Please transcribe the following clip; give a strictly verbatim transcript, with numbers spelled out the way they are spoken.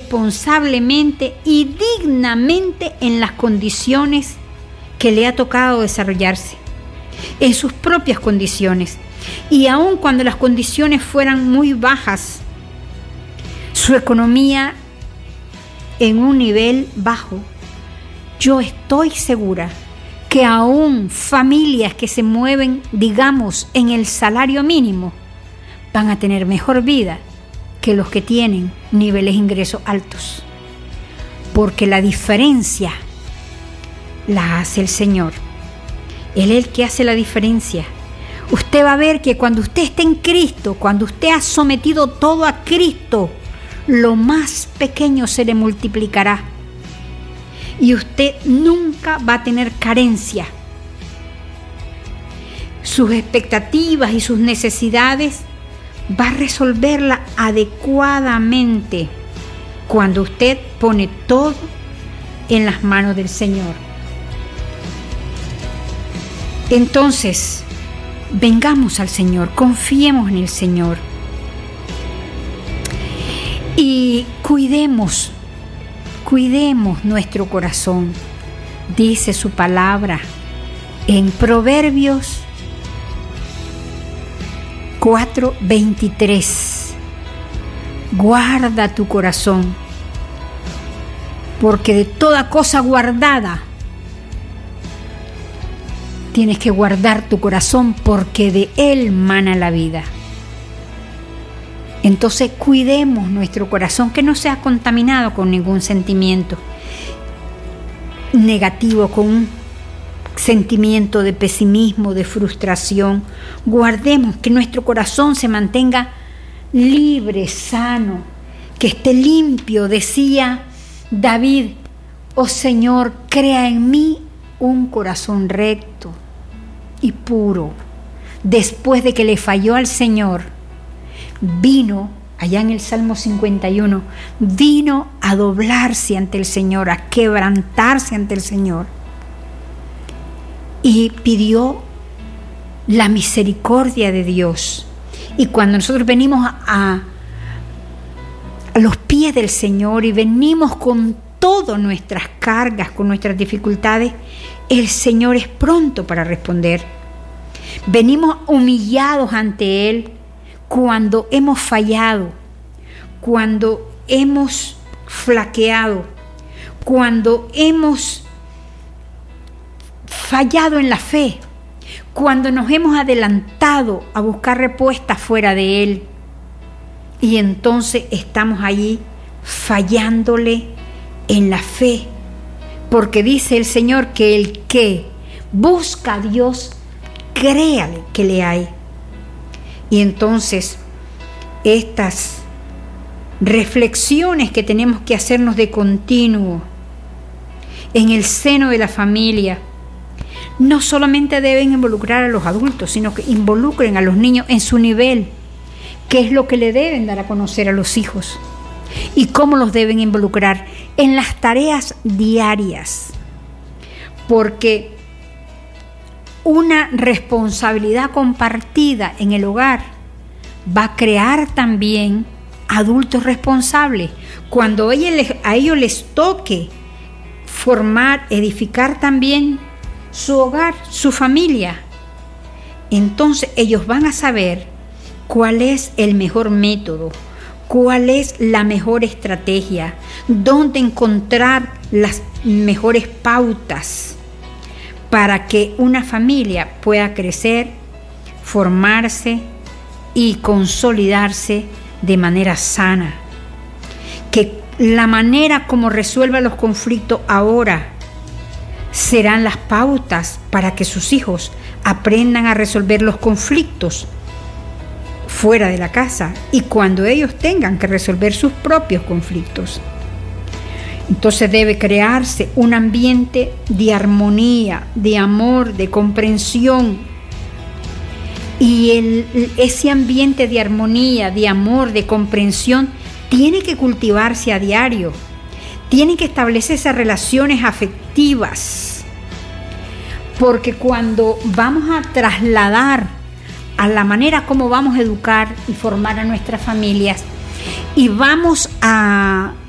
responsablemente y dignamente en las condiciones que le ha tocado desarrollarse, en sus propias condiciones. Y aun cuando las condiciones fueran muy bajas, su economía en un nivel bajo, yo estoy segura que aún familias que se mueven, digamos, en el salario mínimo, van a tener mejor vida que los que tienen niveles de ingresos altos. Porque la diferencia la hace el Señor. Él es el que hace la diferencia. Usted va a ver que cuando usted esté en Cristo, cuando usted ha sometido todo a Cristo, lo más pequeño se le multiplicará. Y usted nunca va a tener carencia. Sus expectativas y sus necesidades va a resolverla adecuadamente cuando usted pone todo en las manos del Señor. Entonces, vengamos al Señor, confiemos en el Señor y cuidemos, cuidemos nuestro corazón. Dice su palabra en Proverbios cuatro veintitrés: guarda tu corazón, porque de toda cosa guardada tienes que guardar tu corazón, porque de él mana la vida. Entonces cuidemos nuestro corazón, que no sea contaminado con ningún sentimiento negativo, con un sentimiento de pesimismo, de frustración. Guardemos que nuestro corazón se mantenga libre, sano, que esté limpio. Decía David: oh Señor, crea en mí un corazón recto y puro. Después de que le falló al Señor, vino, allá en el Salmo cincuenta y uno, vino a doblarse ante el Señor, a quebrantarse ante el Señor, y pidió la misericordia de Dios. Y cuando nosotros venimos a, a los pies del Señor y venimos con todas nuestras cargas, con nuestras dificultades, el Señor es pronto para responder. Venimos humillados ante Él cuando hemos fallado, cuando hemos flaqueado, cuando hemos fallado en la fe, cuando nos hemos adelantado a buscar respuestas fuera de Él, y entonces estamos allí fallándole en la fe, porque dice el Señor que el que busca a Dios, créale que le hay. Y entonces estas reflexiones que tenemos que hacernos de continuo en el seno de la familia no solamente deben involucrar a los adultos, sino que involucren a los niños en su nivel, qué es lo que le deben dar a conocer a los hijos y cómo los deben involucrar en las tareas diarias, porque una responsabilidad compartida en el hogar va a crear también adultos responsables. Cuando a ellos les toque formar, edificar también su hogar, su familia, entonces ellos van a saber cuál es el mejor método, cuál es la mejor estrategia, dónde encontrar las mejores pautas para que una familia pueda crecer, formarse y consolidarse de manera sana. Que la manera como resuelva los conflictos ahora serán las pautas para que sus hijos aprendan a resolver los conflictos fuera de la casa y cuando ellos tengan que resolver sus propios conflictos. Entonces debe crearse un ambiente de armonía, de amor, de comprensión. Y el, ese ambiente de armonía, de amor, de comprensión, tiene que cultivarse a diario. Tienen que establecerse relaciones afectivas. Porque cuando vamos a trasladar a la manera como vamos a educar y formar a nuestras familias y vamos a